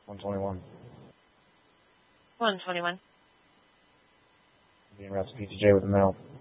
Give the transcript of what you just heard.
121. 121. Being route to PTJ with the mail.